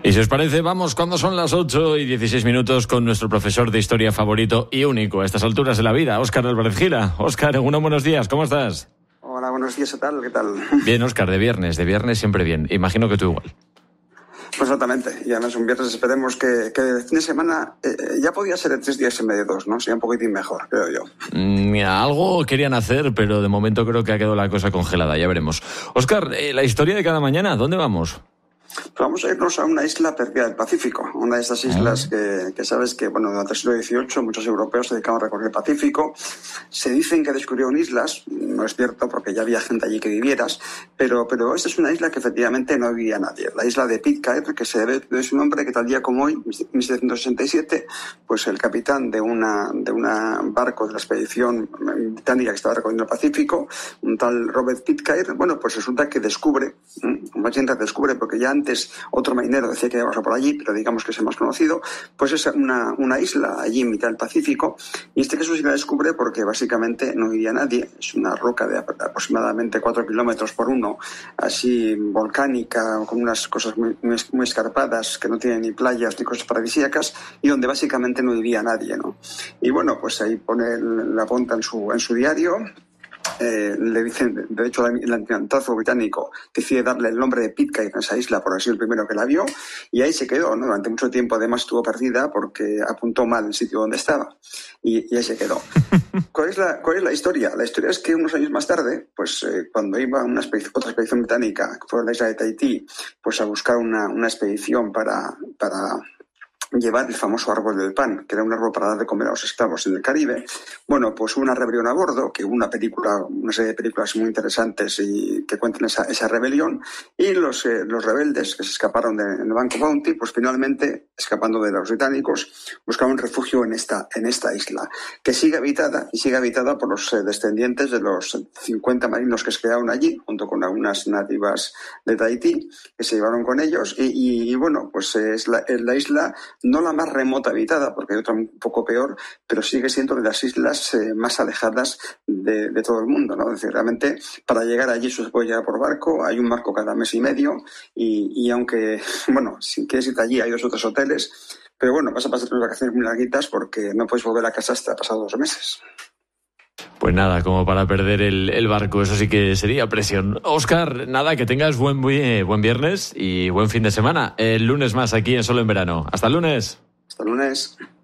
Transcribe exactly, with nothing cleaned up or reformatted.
Y si os parece, vamos cuando son las ocho y dieciséis minutos con nuestro profesor de historia favorito y único a estas alturas de la vida, Óscar Álvarez Gila. Óscar, unos buenos días, ¿cómo estás? Hola, buenos días, ¿qué tal? ¿Qué tal? Bien, Óscar, de viernes, de viernes siempre bien. Imagino que tú igual. Pues exactamente, y además un viernes esperemos que, que el fin de semana eh, ya podía ser de tres días en vez de dos, ¿no? Sería un poquitín mejor, creo yo. Mm, algo querían hacer, pero de momento creo que ha quedado la cosa congelada, ya veremos. Óscar, eh, la historia de cada mañana, ¿dónde vamos? Pues vamos a irnos a una isla perdida del Pacífico, una de estas islas ah. que, que sabes que, bueno, durante el siglo dieciocho muchos europeos se dedicaban a recorrer el Pacífico. Se dicen que descubrieron islas, no es cierto porque ya había gente allí que vivieras, pero, pero esta es una isla que efectivamente no vivía nadie. La isla de Pitcairn, que se debe de su nombre, que tal día como hoy, mil setecientos sesenta y siete, pues el capitán de una de una barco de la expedición británica que estaba recorriendo el Pacífico, un tal Robert Pitcairn, bueno, pues resulta que descubre, más gente descubre, porque ya antes otro marinero decía que iba a pasar por allí, pero digamos que es el más conocido, pues es una, una isla allí en mitad del Pacífico, y en este caso sí la descubre porque básicamente no vivía nadie. Es una roca de aproximadamente cuatro kilómetros por uno, así volcánica, con unas cosas muy, muy, muy escarpadas, que no tiene ni playas ni cosas paradisíacas, y donde básicamente no vivía nadie, ¿no? Y bueno, pues ahí pone la punta en su, en su diario. Eh, le dicen, de hecho el almirantazgo británico decide darle el nombre de Pitcairn a esa isla por haber sido el primero que la vio, y ahí se quedó, ¿no? Durante mucho tiempo además estuvo perdida porque apuntó mal el sitio donde estaba, y, y ahí se quedó. ¿Cuál es, la, ¿Cuál es la historia? La historia es que unos años más tarde, pues eh, cuando iba una expedición, otra expedición británica, que fue a la isla de Tahití, pues a buscar una, una expedición para... para llevar el famoso árbol del pan, que era un árbol para dar de comer a los esclavos en el Caribe. Bueno, pues hubo una rebelión a bordo, que hubo una película, una serie de películas muy interesantes y que cuentan esa, esa rebelión, y los, eh, los rebeldes que se escaparon del de Banco Bounty, pues finalmente, escapando de los británicos, buscaron refugio en esta, en esta isla, que sigue habitada, y sigue habitada por los eh, descendientes de los cincuenta marinos que se quedaron allí, junto con algunas nativas de Tahití, que se llevaron con ellos, y, y, y bueno, pues eh, es, la, es la isla no la más remota habitada, porque hay otra un poco peor, pero sigue siendo de las islas eh, más alejadas de, de todo el mundo, ¿no? Es decir, realmente para llegar allí eso se puede llegar por barco, hay un barco cada mes y medio, y, y aunque, bueno, si quieres ir allí hay dos o tres hoteles, pero bueno, vas a pasar tus vacaciones muy larguitas porque no puedes volver a casa hasta pasados dos meses. Pues nada, como para perder el, el barco, eso sí que sería presión. Óscar, nada, que tengas buen, buen, buen viernes y buen fin de semana. El lunes más aquí en Solo en Verano. Hasta el lunes. Hasta el lunes.